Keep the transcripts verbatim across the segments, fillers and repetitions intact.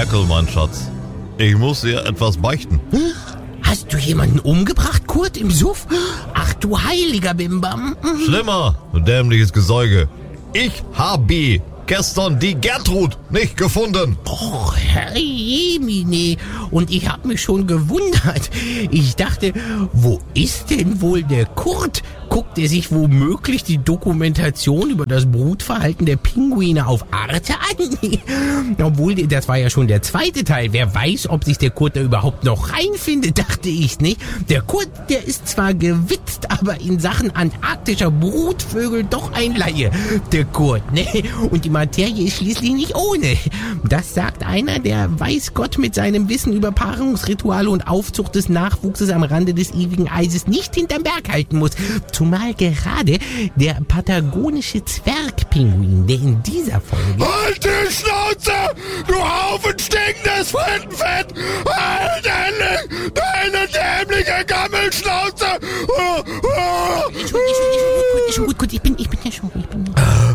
Merkel, mein Schatz. Ich muss dir etwas beichten. Hast du jemanden umgebracht, Kurt, im Suff? Ach du heiliger Bimbam. Schlimmer, du dämliches Gesäuge. Ich habe gestern die Gertrud nicht gefunden. Och, Herr Jemine. Und ich hab mich schon gewundert. Ich dachte, wo ist denn wohl der Kurt? Guckt er sich womöglich die Dokumentation über das Brutverhalten der Pinguine auf Arte an? Obwohl, das war ja schon der zweite Teil. Wer weiß, ob sich der Kurt da überhaupt noch reinfindet, dachte ich, nicht? Der Kurt, der ist zwar gewitzt, aber in Sachen antarktischer Brutvögel doch ein Laie. Der Kurt, ne? Und die Materie ist schließlich nicht ohne. Das sagt einer, der weiß Gott mit seinem Wissen über Paarungsrituale und Aufzucht des Nachwuchses am Rande des ewigen Eises nicht hinterm Berg halten muss. Zumal gerade der patagonische Zwergpinguin, der in dieser Folge... Halt die Schnauze, du Haufen stinkendes Frittenfett! Halt endlich deine dämliche Gammelschnauze! Oh, oh. Ist schon, ist schon, ist schon gut, ist schon gut, gut, ich bin, ich bin ja schon gut, ich bin...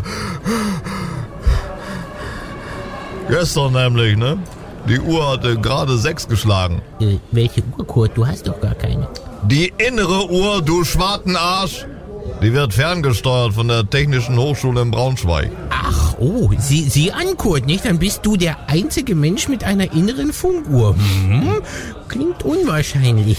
Gestern nämlich, ne? Die Uhr hatte gerade sechs geschlagen. Äh, welche Uhr, Kurt? Du hast doch gar keine. Die innere Uhr, du Schwartenarsch, die wird ferngesteuert von der Technischen Hochschule in Braunschweig. Ach, oh, sieh, sieh an, Kurt, nicht? Dann bist du der einzige Mensch mit einer inneren Funkuhr. Hm? Klingt unwahrscheinlich.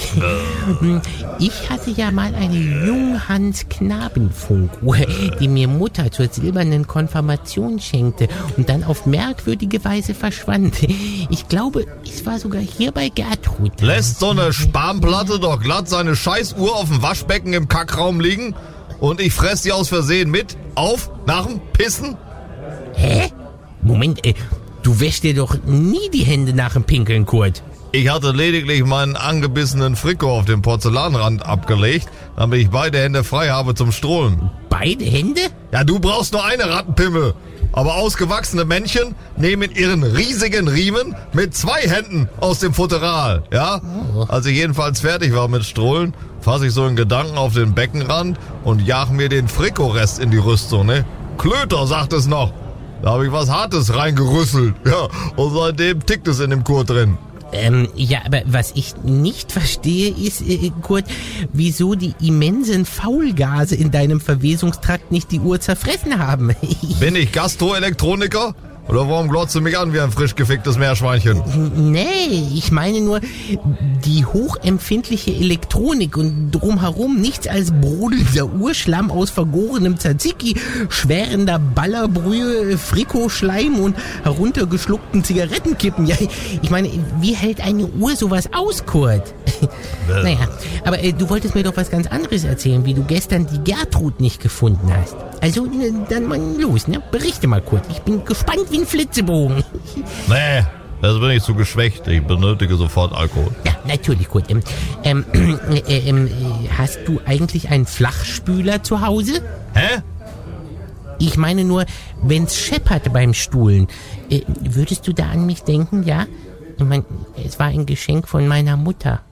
Ich hatte ja mal eine Junghans-Knaben-Funkuhr, die mir Mutter zur silbernen Konfirmation schenkte und dann auf merkwürdige Weise verschwand. Ich glaube, es war sogar hier bei Gertrud. Lässt so eine Spanplatte doch glatt seine Scheißuhr auf dem Waschbecken im Kackraum liegen und ich fress die aus Versehen mit? Auf, nach dem Pissen? Hä? Moment, äh, du wäschst dir doch nie die Hände nach dem Pinkeln, Kurt. Ich hatte lediglich meinen angebissenen Frikot auf dem Porzellanrand abgelegt, damit ich beide Hände frei habe zum Strohlen. Beide Hände? Ja, du brauchst nur eine Rattenpimmel. Aber ausgewachsene Männchen nehmen ihren riesigen Riemen mit zwei Händen aus dem Futteral, ja? Als ich jedenfalls fertig war mit Strohlen, fasse ich so in Gedanken auf den Beckenrand und jag mir den Frikotrest in die Rüstung, ne? Klöter, sagt es noch. Da habe ich was Hartes reingerüsselt, ja. Und seitdem tickt es in dem Kurt drin. Ähm, ja, aber was ich nicht verstehe ist, äh, Kurt, wieso die immensen Faulgase in deinem Verwesungstrakt nicht die Uhr zerfressen haben. Bin ich Gastroelektroniker? Oder warum glotzt du mich an wie ein frisch geficktes Meerschweinchen? Nee, ich meine nur, die hochempfindliche Elektronik und drumherum nichts als brodelnder Urschlamm aus vergorenem Tzatziki, schwärender Ballerbrühe, Frikoschleim und heruntergeschluckten Zigarettenkippen. Ja, ich meine, wie hält eine Uhr sowas aus, Kurt? Naja, aber äh, du wolltest mir doch was ganz anderes erzählen, wie du gestern die Gertrud nicht gefunden hast. Also, äh, dann mal los, ne? Berichte mal, Kurt. Ich bin gespannt wie ein Flitzebogen. Nee, das bin ich zu geschwächt. Ich benötige sofort Alkohol. Ja, natürlich, Kurt. Ähm, ähm, äh, äh, hast du eigentlich einen Flachspüler zu Hause? Hä? Ich meine nur, wenn's scheppert beim Stuhlen, äh, würdest du da an mich denken, ja? Ich meine, es war ein Geschenk von meiner Mutter.